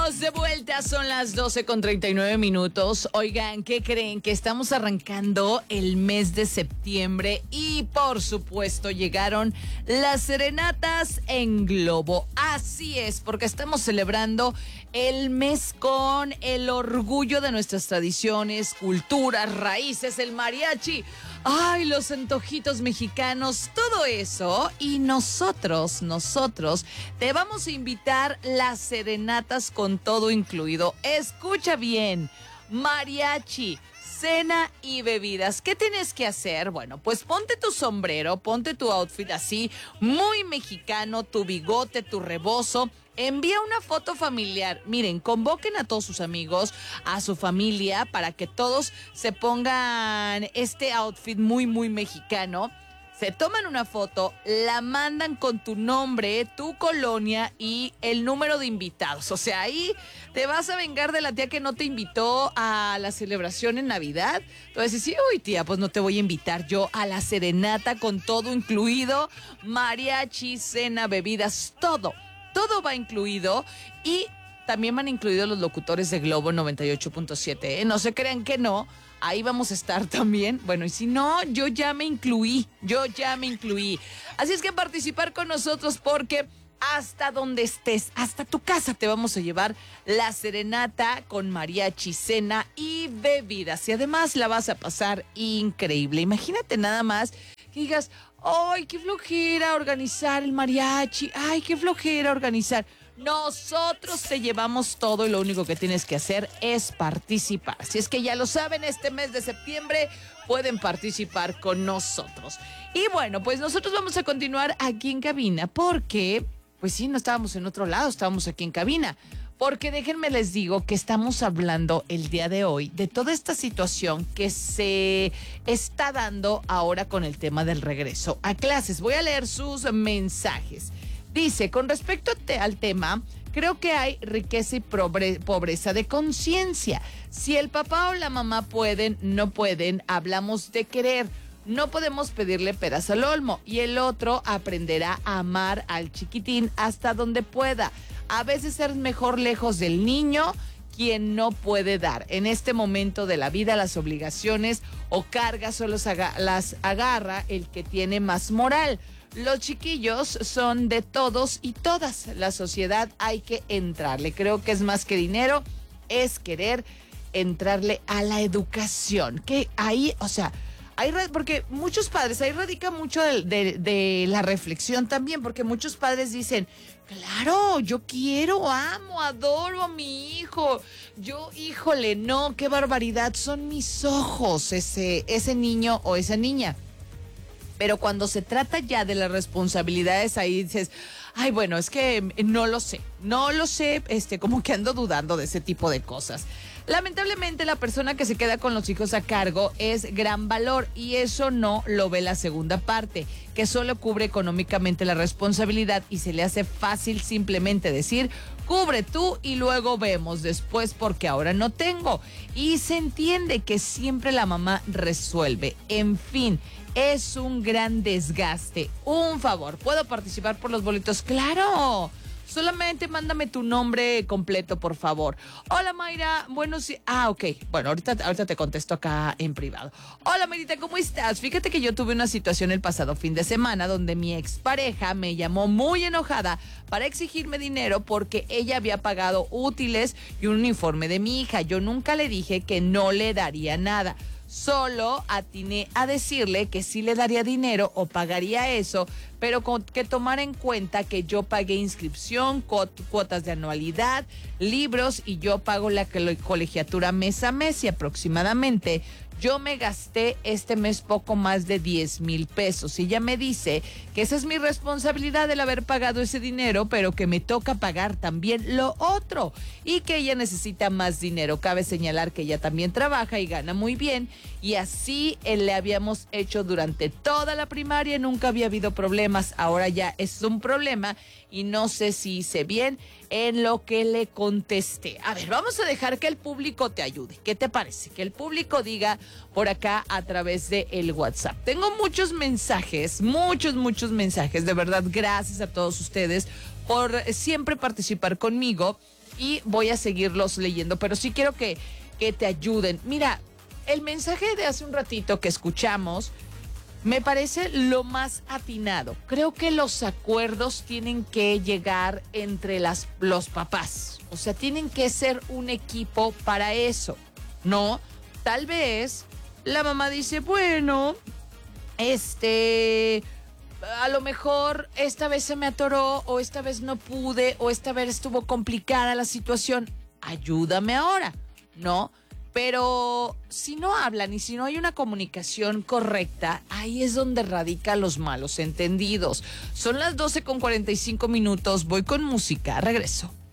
Estamos de vuelta, son las 12:39. Oigan, ¿qué creen? Que estamos arrancando el mes de septiembre y por supuesto llegaron las serenatas en globo. Así es, porque estamos celebrando el mes con el orgullo de nuestras tradiciones, culturas, raíces, el mariachi. Ay, los antojitos mexicanos, todo eso. Y nosotros te vamos a invitar las serenatas con todo incluido. Escucha bien, mariachi, cena y bebidas. ¿Qué tienes que hacer? Bueno, pues ponte tu sombrero, ponte tu outfit así, muy mexicano, tu bigote, tu rebozo. Envía una foto familiar. Miren, convoquen a todos sus amigos, a su familia, para que todos se pongan este outfit muy, muy mexicano. Se toman una foto, la mandan con tu nombre, tu colonia y el número de invitados. O sea, ahí te vas a vengar de la tía que no te invitó a la celebración en Navidad. Entonces, sí, uy, tía, pues no te voy a invitar yo a la serenata con todo incluido. Mariachi, cena, bebidas, todo va incluido y también van incluidos los locutores de Globo 98.7. No se crean que no, ahí vamos a estar también. Bueno, y si no, yo ya me incluí. Así es que participar con nosotros porque hasta donde estés, hasta tu casa te vamos a llevar la serenata con mariachi, cena y bebidas. Y además la vas a pasar increíble. Imagínate nada más que digas, ¡ay, qué flojera organizar el mariachi! ¡Ay, qué flojera organizar! Nosotros te llevamos todo y lo único que tienes que hacer es participar. Si es que ya lo saben, este mes de septiembre pueden participar con nosotros. Y bueno, pues nosotros vamos a continuar aquí en cabina porque, pues sí, no estábamos en otro lado, estábamos aquí en cabina. Porque déjenme les digo que estamos hablando el día de hoy de toda esta situación que se está dando ahora con el tema del regreso a clases. Voy a leer sus mensajes. Dice, con respecto al tema, creo que hay riqueza y pobreza de conciencia. Si el papá o la mamá pueden, no pueden, hablamos de querer. No podemos pedirle peras al olmo y el otro aprenderá a amar al chiquitín hasta donde pueda. A veces es mejor lejos del niño quien no puede dar. En este momento de la vida las obligaciones o cargas solo las agarra el que tiene más moral. Los chiquillos son de todos y todas. La sociedad hay que entrarle. Creo que es más que dinero, es querer entrarle a la educación. Que ahí, o sea, porque muchos padres, ahí radica mucho de la reflexión también, porque muchos padres dicen, claro, yo quiero, amo, adoro a mi hijo. Yo, híjole, no, qué barbaridad, son mis ojos ese niño o esa niña. Pero cuando se trata ya de las responsabilidades, ahí dices, ay, bueno, es que no lo sé, como que ando dudando de ese tipo de cosas. Lamentablemente la persona que se queda con los hijos a cargo es gran valor y eso no lo ve la segunda parte, que solo cubre económicamente la responsabilidad y se le hace fácil simplemente decir, cubre tú y luego vemos después porque ahora no tengo. Y se entiende que siempre la mamá resuelve. En fin, es un gran desgaste. Un favor, ¿puedo participar por los boletos? ¡Claro! Solamente mándame tu nombre completo, por favor. Hola, Mayra. Bueno, sí. Ok. Bueno, ahorita te contesto acá en privado. Hola, Mayrita, ¿cómo estás? Fíjate que yo tuve una situación el pasado fin de semana donde mi expareja me llamó muy enojada para exigirme dinero porque ella había pagado útiles y un uniforme de mi hija. Yo nunca le dije que no le daría nada. Solo atiné a decirle que sí le daría dinero o pagaría eso, pero que tomara en cuenta que yo pagué inscripción, cuotas de anualidad, libros y yo pago la colegiatura mes a mes y aproximadamente yo me gasté este mes poco más de 10,000 pesos. Y ella me dice que esa es mi responsabilidad el haber pagado ese dinero, pero que me toca pagar también lo otro y que ella necesita más dinero. Cabe señalar que ella también trabaja y gana muy bien y así le habíamos hecho durante toda la primaria, nunca había habido problemas. Ahora ya es un problema y no sé si hice bien en lo que le contesté. A ver, vamos a dejar que el público te ayude. ¿Qué te parece? Que el público diga por acá a través de el WhatsApp. Tengo muchos mensajes, muchos mensajes. De verdad, gracias a todos ustedes por siempre participar conmigo. y voy a seguirlos leyendo, pero sí quiero que te ayuden. Mira, el mensaje de hace un ratito que escuchamos me parece lo más atinado. Creo que los acuerdos tienen que llegar entre los papás. O sea, tienen que ser un equipo para eso, ¿no? Tal vez la mamá dice, bueno, a lo mejor esta vez se me atoró, o esta vez no pude, o esta vez estuvo complicada la situación. Ayúdame ahora, ¿no? Pero si no hablan y si no hay una comunicación correcta, ahí es donde radican los malos entendidos. Son las 12:45, voy con música, regreso.